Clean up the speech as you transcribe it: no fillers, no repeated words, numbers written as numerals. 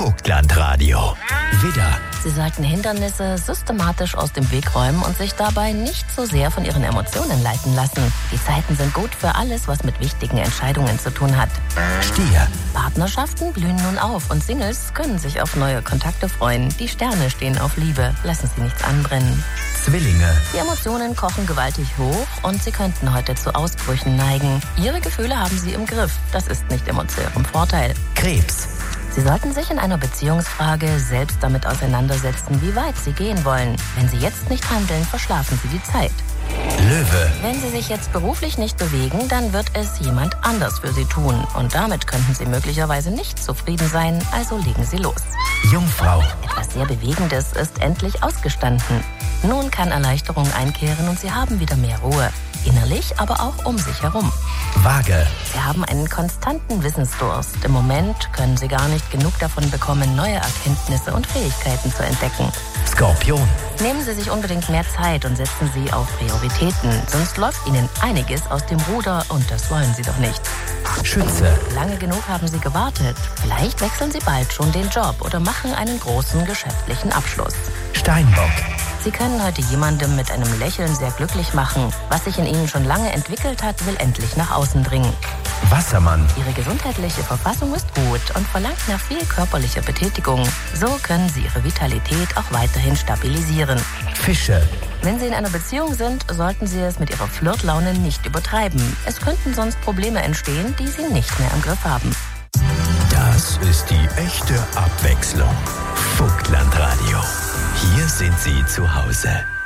Vogtlandradio. Widder. Sie sollten Hindernisse systematisch aus dem Weg räumen und sich dabei nicht so sehr von ihren Emotionen leiten lassen. Die Zeiten sind gut für alles, was mit wichtigen Entscheidungen zu tun hat. Stier. Partnerschaften blühen nun auf und Singles können sich auf neue Kontakte freuen. Die Sterne stehen auf Liebe. Lassen Sie nichts anbrennen. Zwillinge. Die Emotionen kochen gewaltig hoch und Sie könnten heute zu Ausbrüchen neigen. Ihre Gefühle haben Sie im Griff. Das ist nicht immer zu Ihrem Vorteil. Krebs. Sie sollten sich in einer Beziehungsfrage selbst damit auseinandersetzen, wie weit Sie gehen wollen. Wenn Sie jetzt nicht handeln, verschlafen Sie die Zeit. Löwe. Wenn Sie sich jetzt beruflich nicht bewegen, dann wird es jemand anders für Sie tun. Und damit könnten Sie möglicherweise nicht zufrieden sein, also legen Sie los. Jungfrau. Etwas sehr Bewegendes ist endlich ausgestanden. Nun kann Erleichterung einkehren und Sie haben wieder mehr Ruhe. Innerlich, aber auch um sich herum. Waage. Sie haben einen konstanten Wissensdurst. Im Moment können Sie gar nicht genug davon bekommen, neue Erkenntnisse und Fähigkeiten zu entdecken. Skorpion. Nehmen Sie sich unbedingt mehr Zeit und setzen Sie auf Prioritäten. Sonst läuft Ihnen einiges aus dem Ruder und das wollen Sie doch nicht. Schütze. Lange genug haben Sie gewartet. Vielleicht wechseln Sie bald schon den Job oder machen einen großen geschäftlichen Abschluss. Steinbock. Sie können heute jemandem mit einem Lächeln sehr glücklich machen. Was sich in Ihnen schon lange entwickelt hat, will endlich nach außen dringen. Wassermann. Ihre gesundheitliche Verfassung ist gut und verlangt nach viel körperlicher Betätigung. So können Sie Ihre Vitalität auch weiterhin stabilisieren. Fische. Wenn Sie in einer Beziehung sind, sollten Sie es mit Ihrer Flirtlaune nicht übertreiben. Es könnten sonst Probleme entstehen, die Sie nicht mehr im Griff haben. Das ist die echte Abwechslung. Vogtlandradio. Hier sind Sie zu Hause.